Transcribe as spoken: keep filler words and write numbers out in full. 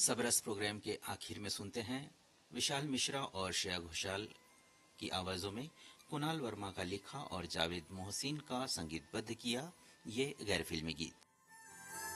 Sabras programme के आखिर में सुनते हैं विशाल मिश्रा और श्रेया घोषाल की आवाजों में कुणाल वर्मा का लिखा और जावेद मोहसिन का संगीतबद्ध किया ये गैर फिल्मी गीत।